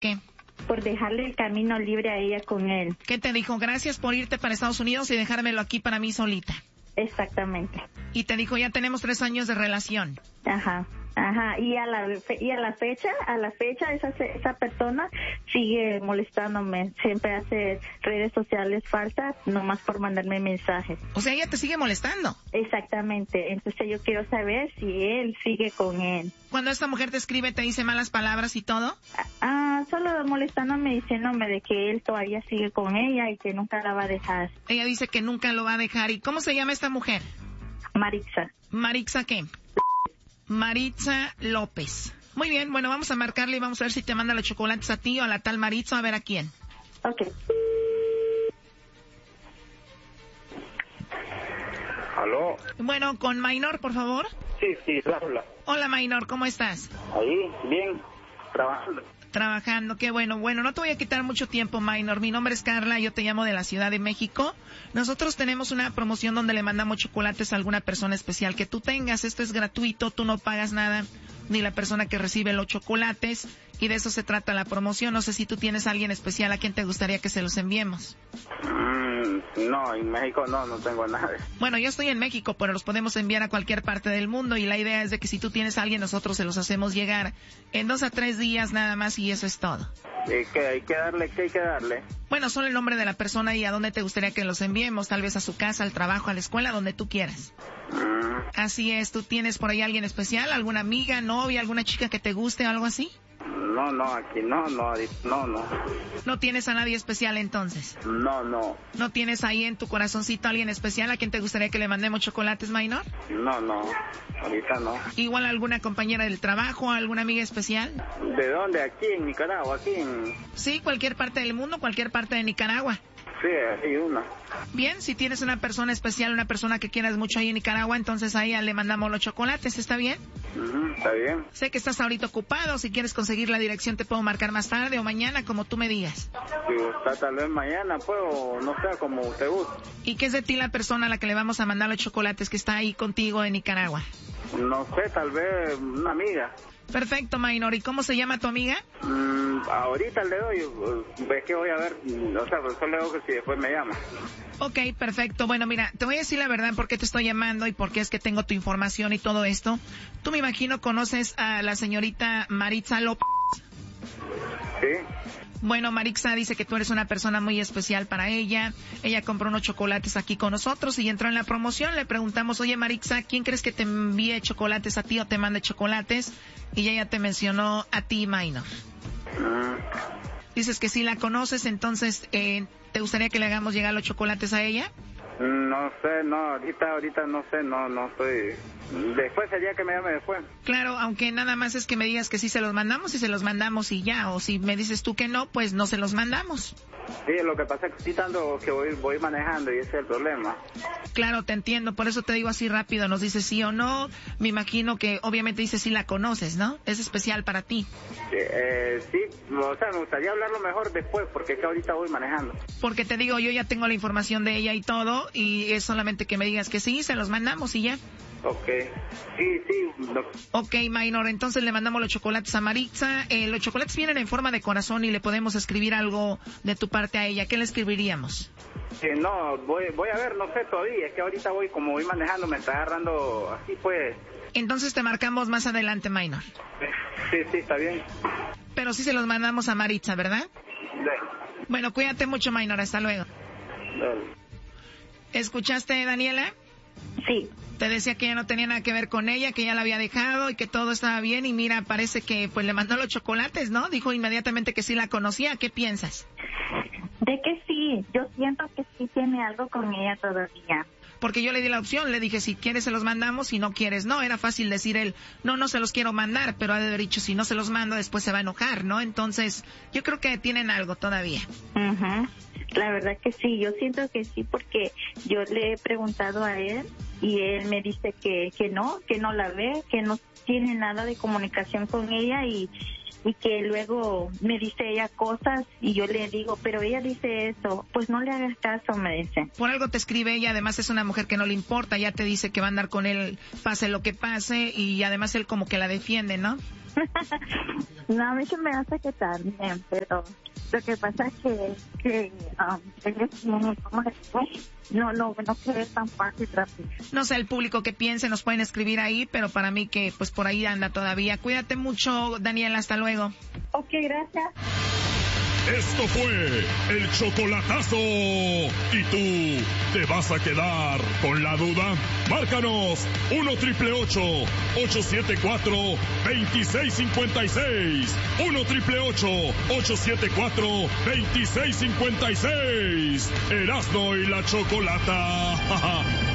¿Qué? Por dejarle el camino libre a ella con él. ¿Qué te dijo? Gracias por irte para Estados Unidos y dejármelo aquí para mí solita. Exactamente. Y te dijo, ya tenemos 3 años de relación. Ajá. Y a la fecha esa persona sigue molestándome, siempre hace redes sociales falsas nomás por mandarme mensajes. O sea, ella te sigue molestando. Exactamente, entonces yo quiero saber si él sigue con él. Cuando esta mujer te escribe, te dice malas palabras y todo. Solo molestándome, diciéndome de que él todavía sigue con ella y que nunca la va a dejar. Ella dice que nunca lo va a dejar. ¿Y cómo se llama esta mujer? Maritza. ¿Maritza qué? Maritza López. Muy bien, bueno, vamos a marcarle y vamos a ver si te manda los chocolates a ti o a la tal Maritza, a ver a quién. Ok. ¿Aló? Bueno, con Maynor, por favor. Sí, habla. Hola, Maynor, ¿cómo estás? Ahí, bien, trabajando. Trabajando, qué bueno. Bueno, no te voy a quitar mucho tiempo, Maynor. Mi nombre es Carla, yo te llamo de la Ciudad de México. Nosotros tenemos una promoción donde le mandamos chocolates a alguna persona especial que tú tengas. Esto es gratuito, tú no pagas nada, ni la persona que recibe los chocolates. Y de eso se trata la promoción. No sé si tú tienes a alguien especial a quien te gustaría que se los enviemos. No, en México no tengo nada. Bueno, yo estoy en México, pero los podemos enviar a cualquier parte del mundo y la idea es de que si tú tienes a alguien, nosotros se los hacemos llegar en 2 a 3 días nada más y eso es todo. ¿Qué hay que darle? Bueno, solo el nombre de la persona y a dónde te gustaría que los enviemos, tal vez a su casa, al trabajo, a la escuela, donde tú quieras. Así es, ¿tú tienes por ahí alguien especial? ¿Alguna amiga, novia, alguna chica que te guste o algo así? No, aquí no. ¿No tienes a nadie especial entonces? No. ¿No tienes ahí en tu corazoncito a alguien especial a quien te gustaría que le mandemos chocolates, Maynor? No, ahorita no. ¿Igual alguna compañera del trabajo, alguna amiga especial? ¿De dónde? Aquí en Nicaragua, Sí, cualquier parte del mundo, cualquier parte de Nicaragua. Sí, hay una. Bien, si tienes una persona especial, una persona que quieras mucho ahí en Nicaragua, entonces a ella le mandamos los chocolates, ¿está bien? Está bien. Sé que estás ahorita ocupado, si quieres conseguir la dirección te puedo marcar más tarde o mañana, como tú me digas. Si gusta, tal vez mañana, pues, o no sé, como usted guste. ¿Y qué es de ti la persona a la que le vamos a mandar los chocolates que está ahí contigo en Nicaragua? No sé, tal vez una amiga. Perfecto, Maynor. ¿Y cómo se llama tu amiga? Ahorita le doy, es que voy a ver, o sea, pues solo le digo que si después me llama. Ok, perfecto. Bueno, mira, te voy a decir la verdad por qué te estoy llamando y por qué es que tengo tu información y todo esto. Tú me imagino conoces a la señorita Maritza López. Sí. Bueno, Maritza dice que tú eres una persona muy especial para ella. Ella compró unos chocolates aquí con nosotros y entró en la promoción. Le preguntamos, oye, Maritza, ¿quién crees que te envíe chocolates a ti o te mande chocolates? Y ella te mencionó a ti, Maynor. Dices que sí la conoces, entonces, ¿te gustaría que le hagamos llegar los chocolates a ella? No sé, ahorita no sé, no estoy... Después sería que me llame después. Claro, aunque nada más es que me digas que sí se los mandamos y se los mandamos y ya, o si me dices tú que no, pues no se los mandamos. Sí, lo que pasa es que estoy tanto que voy manejando y ese es el problema. Claro, te entiendo, por eso te digo así rápido, nos dices sí o no, me imagino que obviamente dices sí la conoces, ¿no? Es especial para ti. Sí, o sea, me gustaría hablarlo mejor después, porque es que ahorita voy manejando. Porque te digo, yo ya tengo la información de ella y todo, y es solamente que me digas que sí, se los mandamos y ya. Ok, sí. No. Ok, Maynor, entonces le mandamos los chocolates a Maritza. Los chocolates vienen en forma de corazón y le podemos escribir algo de tu parte a ella. ¿Qué le escribiríamos? No, voy a ver, no sé todavía. Es que ahorita como voy manejando, me está agarrando así, pues. Entonces te marcamos más adelante, Maynor. Sí, está bien. Pero sí se los mandamos a Maritza, ¿verdad? Sí. Bueno, cuídate mucho, Maynor. Hasta luego. Dale. ¿Escuchaste, Daniela? Sí. Te decía que ya no tenía nada que ver con ella, que ya la había dejado y que todo estaba bien. Y mira, parece que pues le mandó los chocolates, ¿no? Dijo inmediatamente que sí la conocía. ¿Qué piensas? De que sí, yo siento que sí tiene algo con ella todavía. Porque yo le di la opción, le dije si quieres se los mandamos, si no quieres no. Era fácil decir él, no se los quiero mandar, pero ha de haber dicho si no se los mando después se va a enojar, ¿no? Entonces yo creo que tienen algo todavía. La verdad que sí, yo siento que sí, porque yo le he preguntado a él y él me dice que no la ve, que no tiene nada de comunicación con ella y y que luego me dice ella cosas y yo le digo, pero ella dice eso, pues no le hagas caso, me dice. Por algo te escribe ella, además es una mujer que no le importa, ya te dice que va a andar con él pase lo que pase y además él como que la defiende, ¿no? No, a mí se me hace que también, pero lo que pasa es que ella ¿cómo le digo? No que es tan fácil rápido. No sé, el público que piense nos pueden escribir ahí, pero para mí que pues por ahí anda todavía. Cuídate mucho, Daniela, hasta luego. Ok, gracias. Esto fue el chocolatazo. ¿Y tú te vas a quedar con la duda? Márcanos 1-888-874-2656. 1-888-874-2656. Erasmo y la Chocolata.